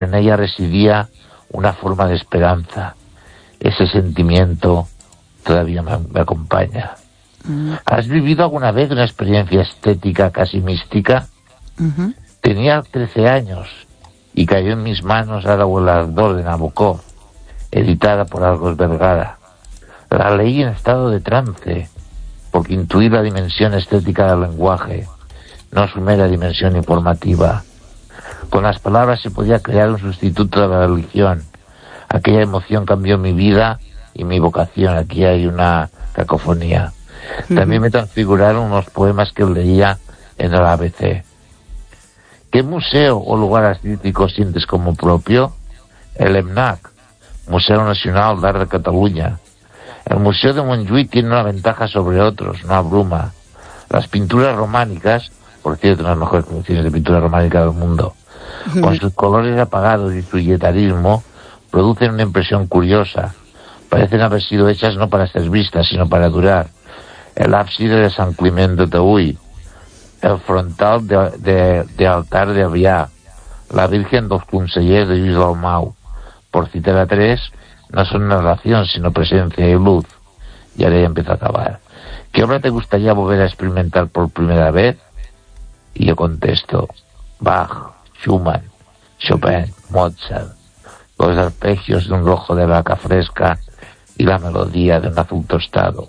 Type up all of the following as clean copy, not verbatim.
En ella residía una forma de esperanza. Ese sentimiento todavía me acompaña. ¿Has vivido alguna vez una experiencia estética casi mística? Tenía 13 años y cayó en mis manos El ardor de Nabokov, editada por Argos Vergara. La leí en estado de trance, porque intuí la dimensión estética del lenguaje, no su mera dimensión informativa. Con las palabras se podía crear un sustituto de la religión. Aquella emoción cambió mi vida y mi vocación. Aquí hay una cacofonía. También me transfiguraron unos poemas que leía en el ABC. ¿Qué museo o lugar artístico sientes como propio? El EMNAC, Museo Nacional d'Art de Cataluña. El Museo de Montjuïc tiene una ventaja sobre otros, no abruma. Las pinturas románicas, por cierto, una de las mejores colecciones de pintura románica del mundo, con sus colores apagados y su yetarismo, producen una impresión curiosa. Parecen haber sido hechas no para ser vistas, sino para durar. El ábside de San Climent de Taüll, el frontal de altar de Avià, la Virgen dels Consellers de Lluís Dalmau, por citar a tres, no son narración, sino presencia y luz. Y ahora ya empiezo a acabar. ¿Qué obra te gustaría volver a experimentar por primera vez? Y yo contesto, Bach, Schumann, Chopin, Mozart, los arpegios de un rojo de vaca fresca y la melodía de un azul tostado.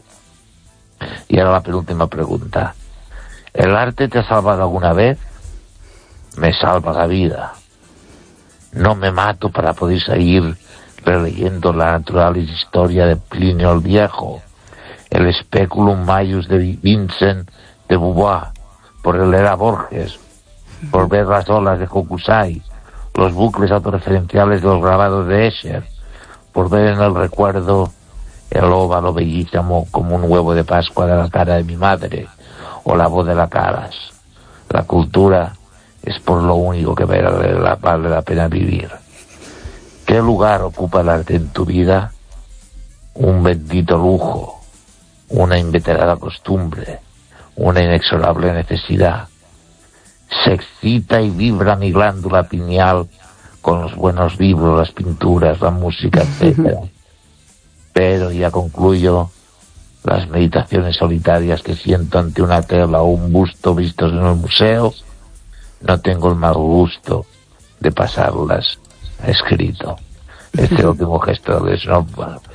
Y ahora la penúltima pregunta. ¿El arte te ha salvado alguna vez? Me salva la vida. No me mato para poder seguir releyendo la naturalis historia de Plinio el Viejo, el Speculum Maius de Vincent de Beauvoir, por leer a Borges, por ver las olas de Hokusai, los bucles autorreferenciales de los grabados de Escher, por ver en el recuerdo el óvalo bellísimo como un huevo de Pascua de la cara de mi madre, o la voz de la Calas. La cultura es por lo único que vale la pena vivir. ¿Qué lugar ocupa el arte en tu vida? Un bendito lujo, una inveterada costumbre, una inexorable necesidad. Se excita y vibra mi glándula pineal con los buenos libros, las pinturas, la música, etc. Pero, ya concluyo, las meditaciones solitarias que siento ante una tela o un busto vistos en el museo, no tengo el mal gusto de pasarlas a escrito. Este último gesto de Snob,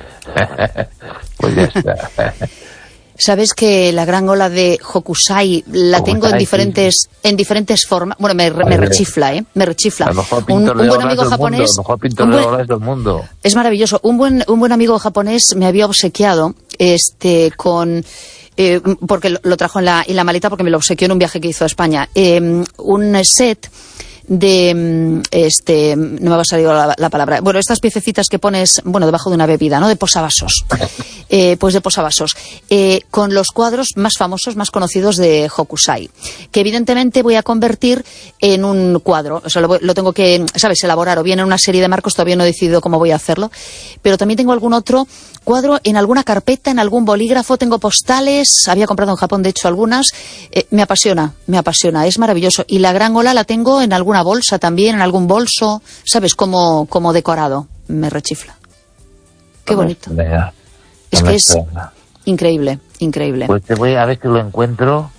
pues ya está. Sabes que la gran ola de Hokusai la tengo en diferentes formas. Bueno, me rechifla, me rechifla. A lo mejor Un buen amigo japonés. A lo mejor pintor de olas del mundo. Es maravilloso. Un buen amigo japonés me había obsequiado con porque lo trajo en la maleta, porque me lo obsequió en un viaje que hizo a España. Un set de no me va a salir la palabra, bueno, estas piececitas que pones, bueno, debajo de una bebida, ¿no? De posavasos. Pues de posavasos, con los cuadros más famosos, más conocidos de Hokusai, que evidentemente voy a convertir en un cuadro. O sea, lo tengo que, ¿sabes?, elaborar, o bien en una serie de marcos. Todavía no he decidido cómo voy a hacerlo, pero también tengo algún otro cuadro en alguna carpeta, en algún bolígrafo. Tengo postales, había comprado en Japón, de hecho, algunas. Me apasiona, es maravilloso. Y la gran ola la tengo en alguna bolsa también, en algún bolso, ¿sabes?, como decorado. Me rechifla. Qué bonito. Es que es increíble. Pues te voy a ver si lo encuentro.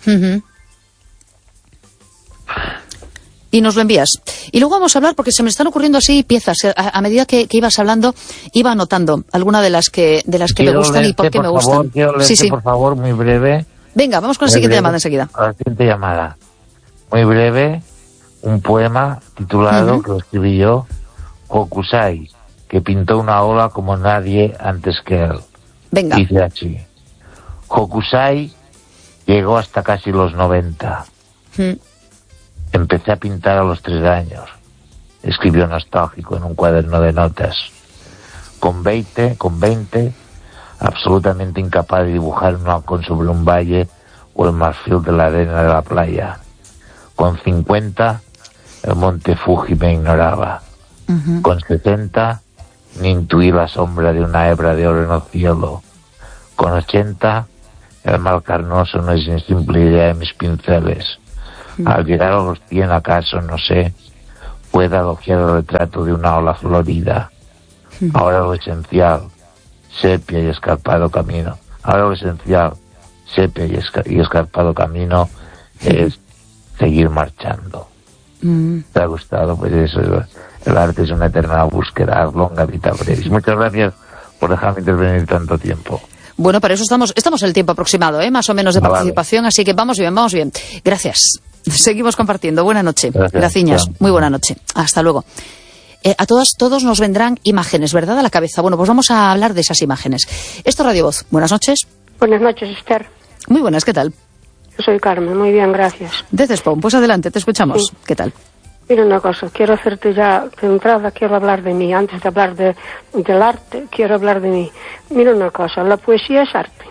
Y nos lo envías. Y luego vamos a hablar, porque se me están ocurriendo así piezas. A medida que ibas hablando, iba anotando alguna de las que me gustan y por qué me gustan. Quiero leerte, por favor, muy breve. Venga, vamos con la siguiente llamada enseguida. La siguiente llamada. Muy breve, un poema titulado, que lo escribí yo, Hokusai, que pintó una ola como nadie antes que él. Venga. Dice así: Hokusai llegó hasta casi los 90. Empecé a pintar a los 3 años. Escribió nostálgico en un cuaderno de notas. Con 20, absolutamente incapaz de dibujar un halcón sobre un valle o el marfil de la arena de la playa. Con 50, el monte Fuji me ignoraba. Con 60, ni intuí la sombra de una hebra de oro en el cielo. Con 80, el mal carnoso no es ni simple idea de mis pinceles. Al llegar a los 100, acaso, no sé, pueda elogiar el retrato de una ola florida. Ahora lo esencial, sepia y escarpado camino. Ahora lo esencial, sepia y escarpado camino, es seguir marchando. ¿Te ha gustado? Pues eso, el arte es una eterna búsqueda, longa vita brevis. Muchas gracias por dejarme intervenir tanto tiempo. Bueno, para eso estamos en el tiempo aproximado, más o menos de participación, así que vamos bien. Gracias. Seguimos compartiendo. Buena noche. Graciñas. Muy buena noche. Hasta luego. A todos nos vendrán imágenes, ¿verdad?, a la cabeza. Bueno, pues vamos a hablar de esas imágenes. Esto es Radio Voz. Buenas noches. Buenas noches, Esther. Muy buenas, ¿qué tal? Yo soy Carmen, muy bien, gracias. Desde Spawn, pues adelante, te escuchamos. Sí. ¿Qué tal? Mira una cosa, quiero hacerte ya, de entrada quiero hablar de mí. Antes de hablar del arte, quiero hablar de mí. Mira una cosa, la poesía es arte.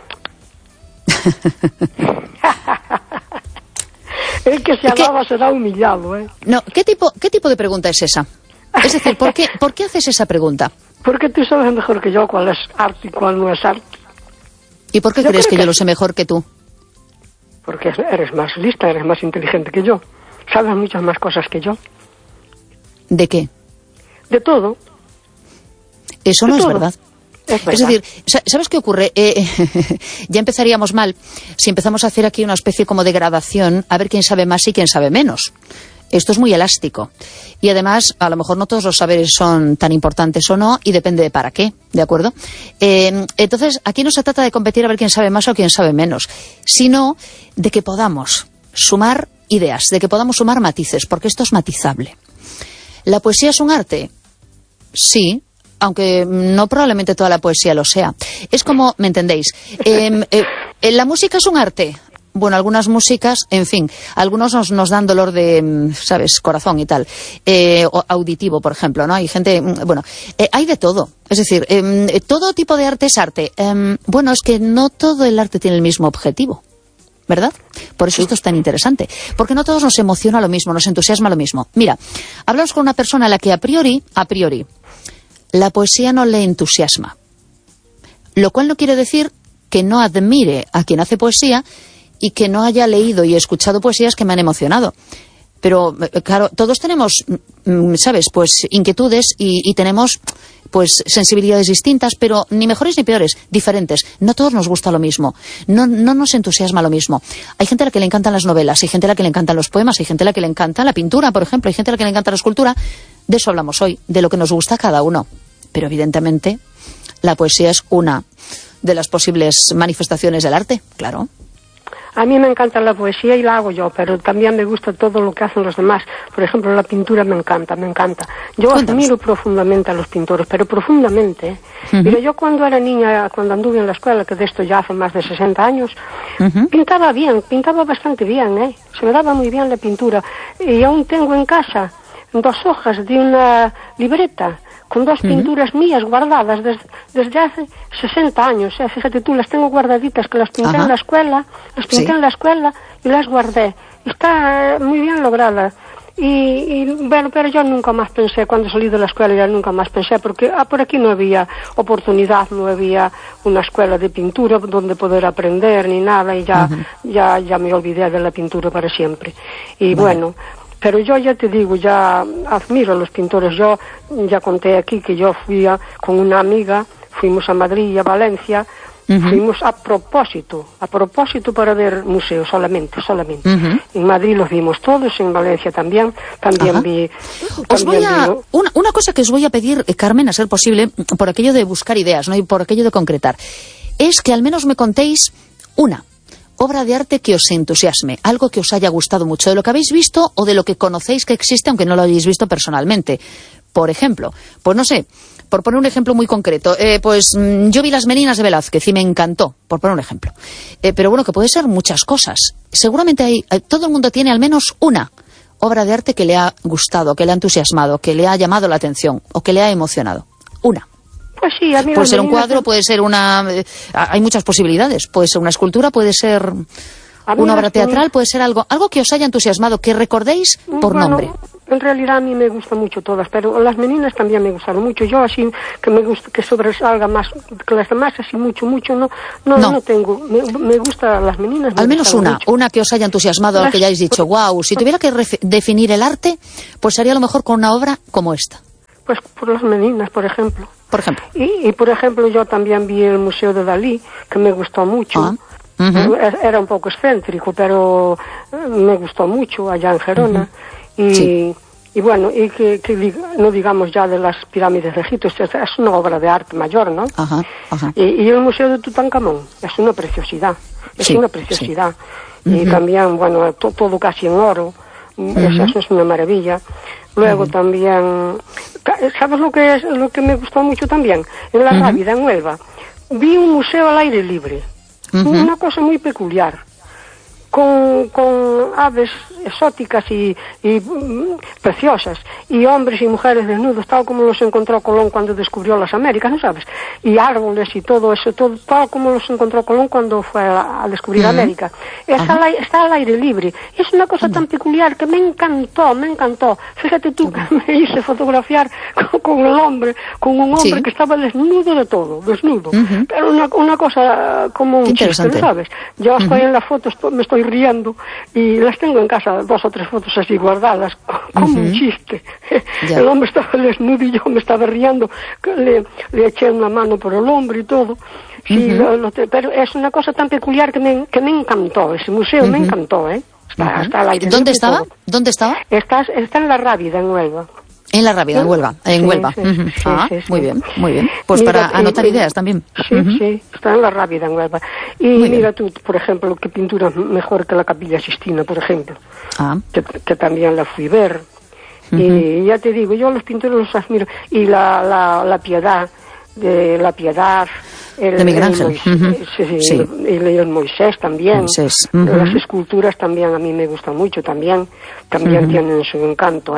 El que se hablaba será humillado, ¿eh? No, ¿qué tipo de pregunta es esa? Es decir, ¿por qué haces esa pregunta? Porque tú sabes mejor que yo cuál es arte y cuál no es arte. ¿Y por qué crees que yo lo sé mejor que tú? Porque eres más lista, eres más inteligente que yo. Sabes muchas más cosas que yo. ¿De qué? De todo. Eso no es verdad. Es decir, ¿sabes qué ocurre? Ya empezaríamos mal si empezamos a hacer aquí una especie como de gradación, a ver quién sabe más y quién sabe menos. Esto es muy elástico. Y además, a lo mejor no todos los saberes son tan importantes o no, y depende de para qué, ¿de acuerdo? Entonces, aquí no se trata de competir a ver quién sabe más o quién sabe menos, sino de que podamos sumar ideas, de que podamos sumar matices, porque esto es matizable. ¿La poesía es un arte? Sí, aunque no probablemente toda la poesía lo sea. Es como, ¿me entendéis? ¿La música es un arte? Bueno, algunas músicas, en fin, algunos nos dan dolor de, ¿sabes?, corazón y tal, auditivo, por ejemplo, ¿no? Hay gente, bueno, hay de todo. Es decir, todo tipo de arte es arte. Bueno, es que no todo el arte tiene el mismo objetivo, ¿verdad? Por eso esto es tan interesante. Porque no todos nos emociona lo mismo, nos entusiasma lo mismo. Mira, hablamos con una persona a la que a priori, la poesía no le entusiasma. Lo cual no quiere decir que no admire a quien hace poesía y que no haya leído y escuchado poesías que me han emocionado. Pero, claro, todos tenemos, ¿sabes?, pues inquietudes y tenemos, pues, sensibilidades distintas, pero ni mejores ni peores, diferentes. No todos nos gusta lo mismo, no nos entusiasma lo mismo. Hay gente a la que le encantan las novelas, hay gente a la que le encantan los poemas, hay gente a la que le encanta la pintura, por ejemplo, hay gente a la que le encanta la escultura. De eso hablamos hoy, de lo que nos gusta a cada uno. Pero, evidentemente, la poesía es una de las posibles manifestaciones del arte, claro. A mí me encanta la poesía y la hago yo, pero también me gusta todo lo que hacen los demás. Por ejemplo, la pintura me encanta. Yo admiro profundamente a los pintores, pero profundamente. Mira, yo cuando era niña, cuando anduve en la escuela, que de esto ya hace más de 60 años, pintaba bastante bien, se me daba muy bien la pintura. Y aún tengo en casa 2 hojas de una libreta con 2 pinturas mías guardadas desde hace 60 años. Fíjate tú, las tengo guardaditas, que las pinté en la escuela, y las guardé. Está muy bien lograda. Y bueno, pero yo nunca más pensé, cuando salí de la escuela ya nunca más pensé, porque por aquí no había oportunidad, no había una escuela de pintura donde poder aprender ni nada, y ya me olvidé de la pintura para siempre. Y bueno, pero yo ya te digo, ya admiro a los pintores. Yo ya conté aquí que yo fui con una amiga, fuimos a Madrid y a Valencia, fuimos a propósito para ver museos solamente. En Madrid los vimos todos, en Valencia también vi... Una cosa que os voy a pedir, Carmen, a ser posible, por aquello de buscar ideas, ¿no?, y por aquello de concretar, es que al menos me contéis una obra de arte que os entusiasme, algo que os haya gustado mucho, de lo que habéis visto o de lo que conocéis que existe, aunque no lo hayáis visto personalmente. Por ejemplo, pues no sé, por poner un ejemplo muy concreto, yo vi Las Meninas de Velázquez y me encantó, por poner un ejemplo. Pero bueno, que puede ser muchas cosas. Seguramente todo el mundo tiene al menos una obra de arte que le ha gustado, que le ha entusiasmado, que le ha llamado la atención o que le ha emocionado. Una. Pues sí, a mí puede ser un cuadro, puede ser hay muchas posibilidades. Puede ser una escultura, puede ser una obra teatral, puede ser algo que os haya entusiasmado, que recordéis por nombre. En realidad a mí me gustan mucho todas, pero las meninas también me gustaron mucho. Yo así que me gusta que sobresalga más que las demás, así mucho, no tengo. Me gusta las meninas. Al menos una que os haya entusiasmado, que hayáis dicho, wow, si tuviera que definir el arte, pues sería a lo mejor con una obra como esta. Pues por las meninas, por ejemplo. Por ejemplo. Y por ejemplo, yo también vi el Museo de Dalí, que me gustó mucho. Era un poco excéntrico, pero me gustó mucho allá en Gerona. Y bueno, y que no digamos ya de las pirámides de Egipto, es una obra de arte mayor, ¿no? Y el Museo de Tutankamón es una preciosidad, una preciosidad. Y también, bueno, todo casi en oro, eso es una maravilla. Luego también, ¿sabes lo que me gustó mucho también? En La Rábida, en Huelva, vi un museo al aire libre, una cosa muy peculiar, con aves exóticas y preciosas, y hombres y mujeres desnudos, tal como los encontró Colón cuando descubrió las Américas, ¿no sabes? Y árboles y todo eso, tal como los encontró Colón cuando fue a descubrir América. Está al aire libre. Es una cosa tan peculiar que me encantó. Fíjate tú que me hice fotografiar con un hombre que estaba desnudo de todo, desnudo. Pero una cosa como un chiste, ¿no sabes? Yo estoy en la foto, me estoy riendo y las tengo en casa, 2 o 3 fotos así guardadas como un chiste. El hombre estaba desnudo y yo me estaba riendo, le eché una mano por el hombro y todo. Sí, pero es una cosa tan peculiar que me encantó, ese museo me encantó, está al aire. ¿Dónde estaba? Está en La Rábida, en Huelva. En La Rábida, en Huelva. Sí. Muy bien. Pues mira, para anotar ideas también. Sí, está en La Rábida, en Huelva. Y mira tú, por ejemplo, qué pintura mejor que la Capilla Sixtina, por ejemplo. Que también la fui ver. Y ya te digo, yo los pintores los admiro. Y la Piedad, de Miguel Ángel. El Moisés también. Las esculturas también a mí me gustan mucho, también tienen su encanto,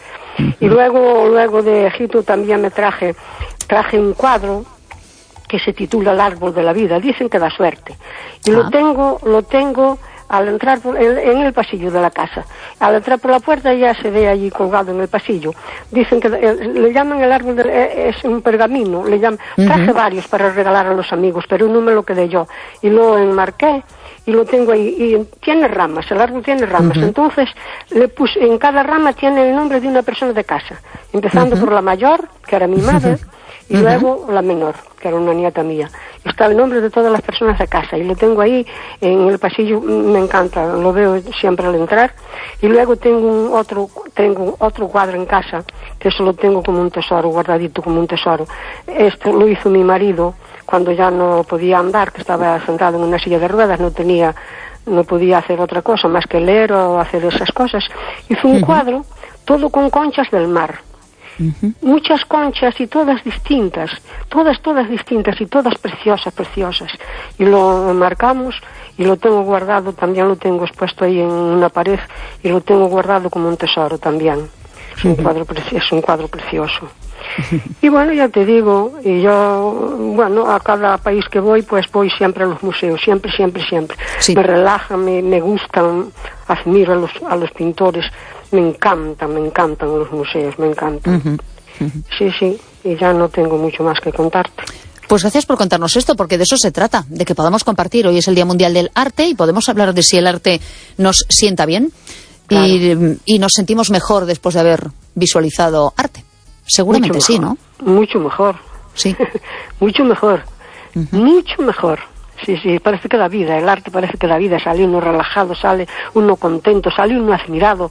Y luego de Egipto también me traje un cuadro que se titula El árbol de la vida. Dicen que da suerte. Y lo tengo al entrar en el pasillo de la casa. Al entrar por la puerta ya se ve allí colgado en el pasillo. Dicen que le llaman el árbol es un pergamino. Traje varios para regalar a los amigos, pero no me lo quedé yo. Y lo enmarqué y lo tengo ahí. Y tiene ramas, el árbol tiene ramas. Entonces le puse, en cada rama tiene el nombre de una persona de casa. Empezando por la mayor, que era mi madre, y luego la menor, que era una nieta mía. Está el nombre de todas las personas de casa y lo tengo ahí en el pasillo, me encanta, lo veo siempre al entrar. Y luego tengo otro cuadro en casa, que eso lo tengo como un tesoro, guardadito como un tesoro. Esto lo hizo mi marido cuando ya no podía andar, que estaba sentado en una silla de ruedas, no podía hacer otra cosa más que leer o hacer esas cosas. Hizo un cuadro todo con conchas del mar. Muchas conchas y todas distintas, todas distintas y todas preciosas. Y lo marcamos y lo tengo guardado, también lo tengo expuesto ahí en una pared y lo tengo guardado como un tesoro también. Es un cuadro precioso. Y bueno, ya te digo, y yo, bueno, a cada país que voy, pues voy siempre a los museos, siempre. Sí. Me relajan, me gustan, admiro a los pintores, me encantan los museos, me encantan. Sí, y ya no tengo mucho más que contarte. Pues gracias por contarnos esto, porque de eso se trata, de que podamos compartir. Hoy es el Día Mundial del Arte y podemos hablar de si el arte nos sienta bien. Claro. Y nos sentimos mejor después de haber visualizado arte. Seguramente sí, ¿no? Mucho mejor. Sí. Mucho mejor. Mucho mejor. Sí, parece que da vida, el arte parece que da vida, sale uno relajado, sale uno contento, sale uno admirado,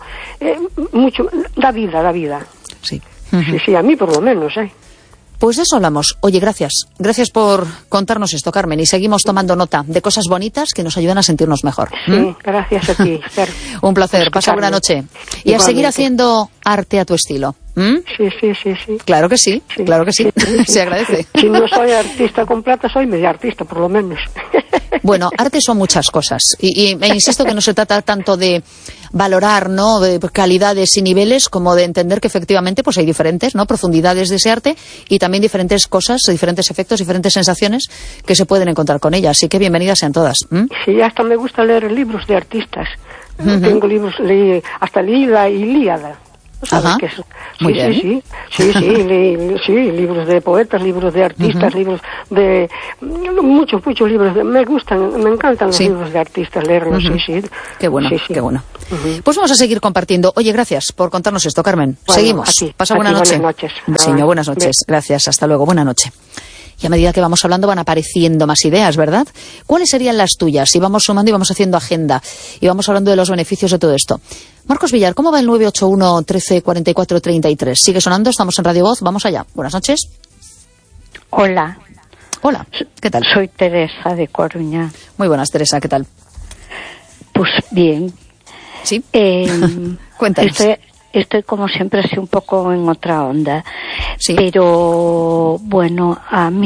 da vida. Sí. Sí, a mí por lo menos, Pues de eso hablamos. Oye, gracias por contarnos esto, Carmen, y seguimos tomando nota de cosas bonitas que nos ayudan a sentirnos mejor. Sí, gracias a ti, Esther. Un placer, pasa buena noche. Y a seguir haciendo arte a tu estilo. Sí. Claro que sí. Se agradece. Si no soy artista completa, soy media artista, por lo menos. Bueno, arte son muchas cosas. Y me insisto que no se trata tanto de valorar, ¿no?, de calidades y niveles, como de entender que efectivamente pues hay diferentes, ¿no?, profundidades de ese arte y también diferentes cosas, diferentes efectos, diferentes sensaciones que se pueden encontrar con ella. Así que bienvenidas sean todas. Sí, hasta me gusta leer libros de artistas. Tengo libros, hasta leí la Ilíada. Ajá. Qué es? Muy bien. Sí, libros de poetas, libros de artistas, libros de... Muchos libros. Me encantan los libros de artistas, leerlos, sí. Qué bueno, qué bueno. Pues vamos a seguir compartiendo. Oye, gracias por contarnos esto, Carmen. Bueno, seguimos. Pasa buena noche. Buenas noches. Señor, buenas noches. Gracias, hasta luego. Buena noche. Y a medida que vamos hablando van apareciendo más ideas, ¿verdad? ¿Cuáles serían las tuyas? Y vamos sumando y vamos haciendo agenda. Y vamos hablando de los beneficios de todo esto. Marcos Villar, ¿cómo va el 981 13 44 33? ¿Sigue sonando? Estamos en Radio Voz. Vamos allá. Buenas noches. Hola. Hola. ¿Qué tal? Soy Teresa de Coruña. Muy buenas, Teresa. ¿Qué tal? Pues bien. ¿Sí? Cuéntanos. Estoy como siempre así un poco en otra onda. Sí. Pero bueno, a mí